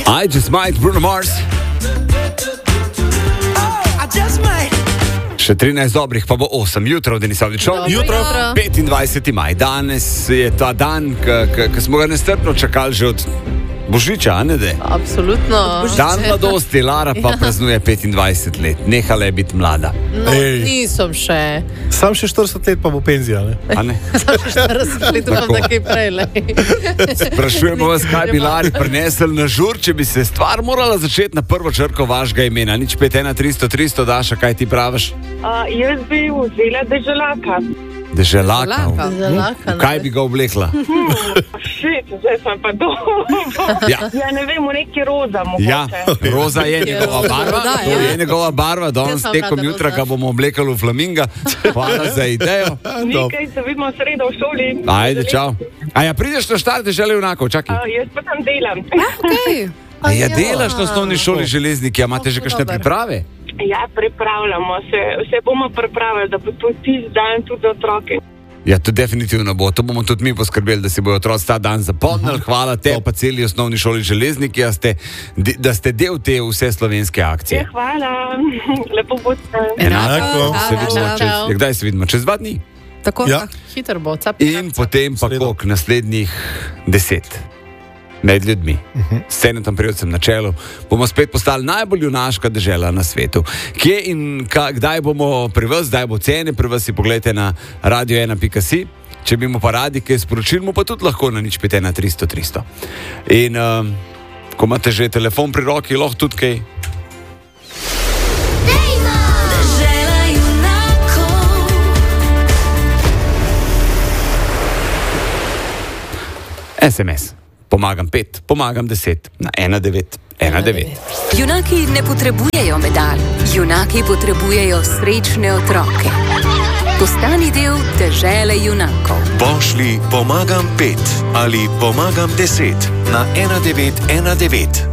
I just might, Bruno Mars. Še 13 dobrih, pa bo 8 jutro, da nisem odličal. Jutro. 25. maj. Danes je ta dan, ki smo ga nestrpno čakali že od Božiča, a ne de? Absolutno. Dan mladosti, Lara pa praznuje 25 let. Nehala je biti mlada. No, nisem še. Sam še 40 let pa bo penzija, ne? A ne? Sam še 40 let, upam, da kaj prej. Sprašujemo vas, kaj bi Lari prinesel na žur, če bi se stvar morala začeti na prvo črko vašega imena. Nič 51300, Daša, kaj ti praviš? Jaz bi vzela deželaka. Deželaka. Deželaka, ne? Kaj bi ga oblekla? Zdaj sem pa dobro. Ja. Ja, ne vem, v neki roza mogoče. Ja, roza je njegova barva. Da, To je njegova barva. Danes Jaz sem tekom rada jutra roza. ga bomo oblekali v flaminga. Hvala za idejo. Nekaj se vidimo v sredo v šoli. Ajde, čau. A ja, prideš na štart dežele junakov, čakaj. Jaz pa tam delam. Okay. A ja, delaš na osnovni šoli železniki, a imate že kakšne Dober. priprave? Ja, pripravljamo se. Vse bomo pripravili, da bo to tisti dan tudi za otroke. Ja, to definitivno bo. To bomo tudi mi poskrbeli, da si bojo otroci ta dan zapomnili. Hvala te pa celi osnovni šoli železniki, da ste del te vse slovenske akcije. Ja, hvala. Lepo boste. Enako. Hvala. Se vidimo Čau, čez, čau. ja, kdaj se vidimo? Čez 2 dni. Tako, Ja. hitro bo. Cap, In potem pa koliko naslednjih 10 med ljudmi. S Senetom Prevcem na čelu bomo spet postali najbolj junaška dežela na svetu. Kje in kdaj bomo pri vas, kdaj bo cene pri vas, si pogledajte na radio1.si. Če bi mu pa radi kaj sporočili, mu pa tudi lahko na nič 51300. In ko imate že telefon pri roki, lahko tudi kaj. Dežela junakov. SMS. Pomagam 5, pomagam 10 na 1919. Junaki ne potrebujejo medalj, junaki potrebujejo srečne otroke. Postani del dežele junakov. Pošlji pomagam 5 ali pomagam 10 na 1919.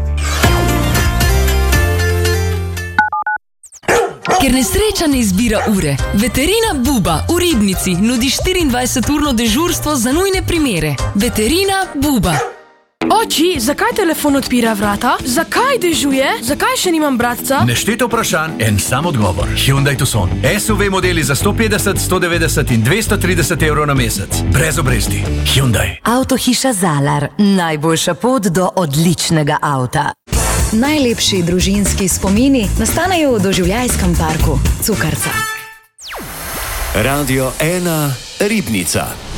Ker nesreča ne izbira ure, Veterina Buba v Ribnici nudi 24-urno dežurstvo za nujne primere. Veterina Buba. Oči, zakaj telefon odpira vrata? Zakaj dežuje? Zakaj še nimam bratca? Nešteto vprašanj, en sam odgovor. Hyundai Tucson. SUV modeli za 150, 190 in 230 evrov na mesec. Brez obresti. Hyundai. Avtohiša Zalar. Najboljša pot do odličnega avta. Najlepši družinski spomini nastanejo v doživljajskem parku Cukrca. Radio 1 Ribnica.